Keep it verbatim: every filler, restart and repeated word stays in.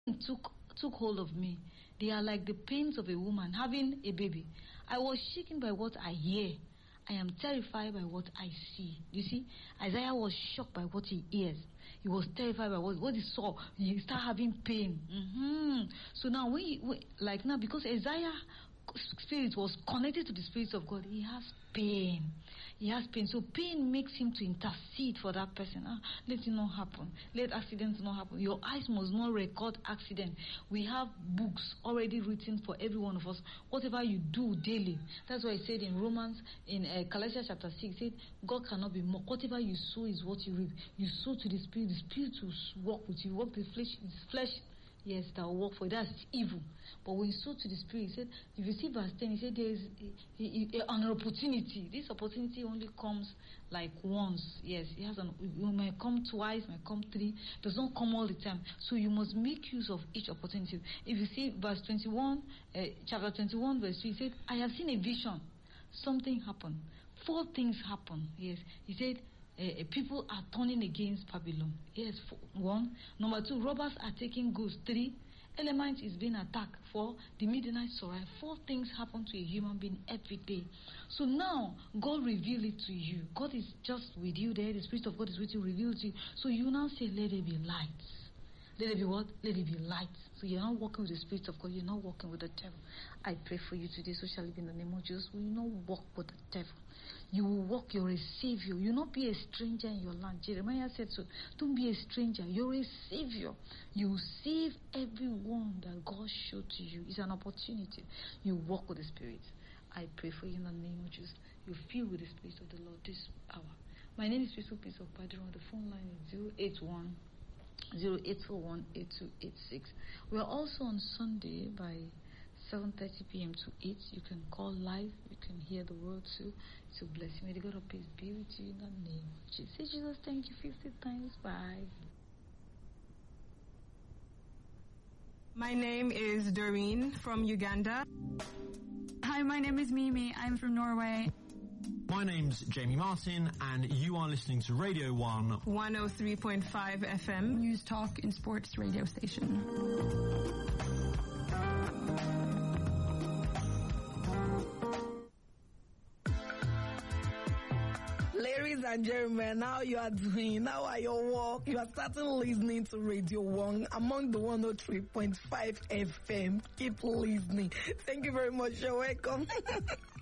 took took hold of me. They are like the pains of a woman having a baby. I was shaken by what I hear. I am terrified by what I see. You see, Isaiah was shocked by what he hears. He was terrified by what, what he saw. He started having pain. Mm-hmm. So now, when, he, when like now, because Isaiah spirit was connected to the Spirit of God, he has pain. He has pain. So pain makes him to intercede for that person. Ah, let it not happen. Let accidents not happen. Your eyes must not record accident. We have books already written for every one of us. Whatever you do daily. That's why I said in Romans, in uh, Galatians chapter six, said God cannot be mocked. Whatever you sow is what you reap. You sow to the Spirit. The Spirit will work with you. Work the flesh. The flesh. Yes, that will work for you. That's evil. But when you sow to the Spirit, he said, if you see verse ten, he said there is a, a, a, an opportunity. This opportunity only comes like once. Yes, it has an, it might come twice, might come three. It does not come all the time. So you must make use of each opportunity. If you see verse twenty-one, uh, chapter twenty-one, verse three, he said, I have seen a vision. Something happened. Four things happened. Yes, he said, Uh, people are turning against Babylon. Yes, for one. Number two, robbers are taking goods. Three, element is being attacked. Four, the midnight sorrow. Four things happen to a human being every day. So now, God revealed it to you. God is just with you there. The Spirit of God is with you, revealed to you. So you now say, let there be light. Let it be what? Let it be light. So you're not walking with the Spirit of God. You're not walking with the devil. I pray for you today. So shall it be in the name of Jesus. Will you not walk with the devil? You will walk. You're a savior. You will not be a stranger in your land. Jeremiah said so. Don't be a stranger. You're a savior. You save everyone that God showed to you. It's an opportunity. You walk with the Spirit. I pray for you in the name of Jesus. You feel with the Spirit of the Lord this hour. My name is Crystal Peace of Padron. The phone line is zero eight one zero eight four one eight two eight six. We are also on Sunday by seven thirty p.m. to eight. You can call live. You can hear the word too. So bless you. May the God of peace be with you in the name of Jesus. Say, Jesus, thank you fifty times. Bye. My name is Doreen from Uganda. Hi, my name is Mimi. I'm from Norway. My name's Jamie Martin, and you are listening to Radio one. one oh three point five F M. News, talk, and sports radio station. Ladies and gentlemen, now you are doing, now are your work. You are starting listening to Radio one among the one oh three point five F M. Keep listening. Thank you very much. You're welcome.